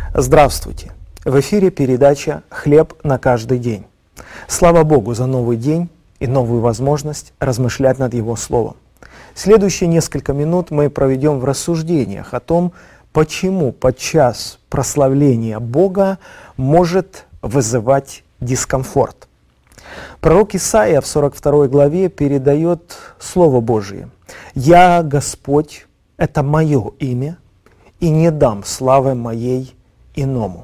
Здравствуйте! В эфире передача «Хлеб на каждый день». Слава Богу за новый день и новую возможность размышлять над Его Словом. Следующие несколько минут мы проведем в рассуждениях о том, почему подчас прославление Бога может вызывать дискомфорт. Пророк Исаия в 42 главе передает Слово Божие. «Я, Господь, это мое имя, и не дам славы моей иному».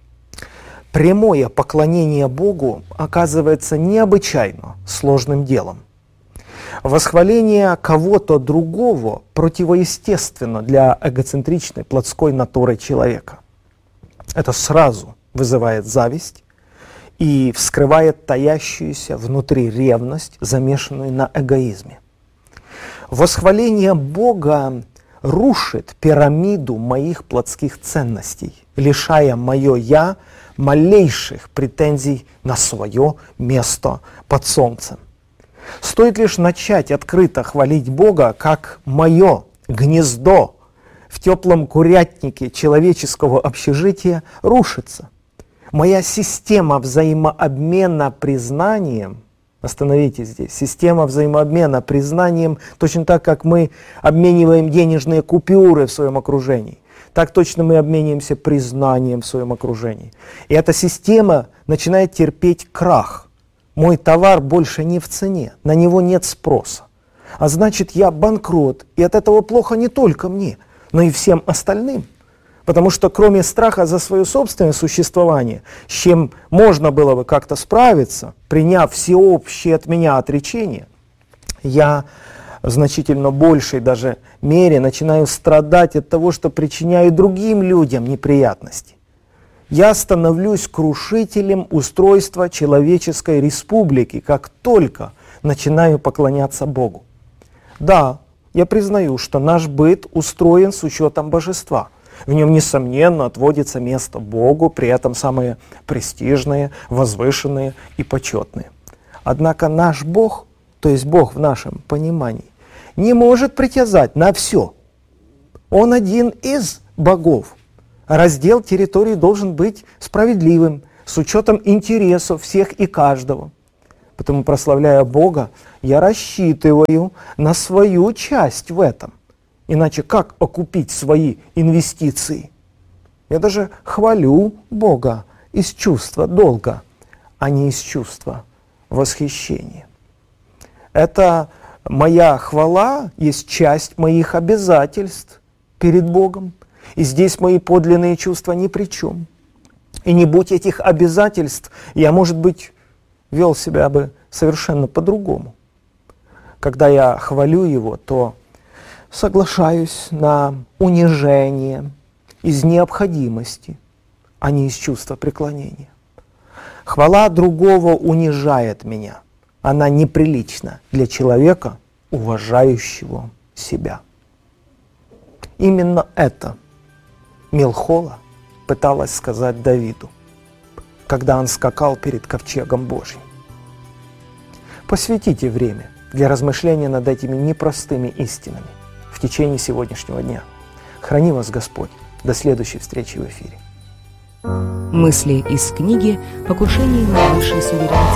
Прямое поклонение Богу оказывается необычайно сложным делом. Восхваление кого-то другого противоестественно для эгоцентричной плотской натуры человека. Это сразу вызывает зависть и вскрывает таящуюся внутри ревность, замешанную на эгоизме. Восхваление Бога рушит пирамиду моих плотских ценностей, лишая мое «я» малейших претензий на свое место под солнцем. Стоит лишь начать открыто хвалить Бога как мое гнездо в теплом курятнике человеческого общежития рушится. Моя система взаимообмена признанием, остановитесь здесь, система взаимообмена признанием, точно так, как мы обмениваем денежные купюры в своем окружении, так точно мы обмениваемся признанием в своем окружении. И эта система начинает терпеть крах. Мой товар больше не в цене, на него нет спроса. А значит, я банкрот, и от этого плохо не только мне, но и всем остальным. Потому что кроме страха за свое собственное существование, с чем можно было бы как-то справиться, приняв всеобщее от меня отречение, я в значительно большей даже мере начинаю страдать от того, что причиняю другим людям неприятности. Я становлюсь крушителем устройства человеческой республики, как только начинаю поклоняться Богу. Да, я признаю, что наш быт устроен с учетом божества. В нем, несомненно, отводится место Богу, при этом самые престижные, возвышенные и почетные. Однако наш Бог, то есть Бог в нашем понимании, не может притязать на все. Он один из богов. Раздел территории должен быть справедливым, с учетом интересов всех и каждого. Потому, прославляя Бога, я рассчитываю на свою часть в этом. Иначе как окупить свои инвестиции? Я даже хвалю Бога из чувства долга, а не из чувства восхищения. Это моя хвала есть часть моих обязательств перед Богом. И здесь мои подлинные чувства ни при чем. И не будь этих обязательств, я, может быть, вел себя бы совершенно по-другому. Когда я хвалю Его, то соглашаюсь на унижение из необходимости, а не из чувства преклонения. Хвала другого унижает меня. Она неприлична для человека, уважающего себя. Именно это Милхола пыталась сказать Давиду, когда он скакал перед ковчегом Божьим. Посвятите время для размышления над этими непростыми истинами в течение сегодняшнего дня. Храни вас Господь. До следующей встречи в эфире. Мысли из книги «Покушение на высший суверенитет».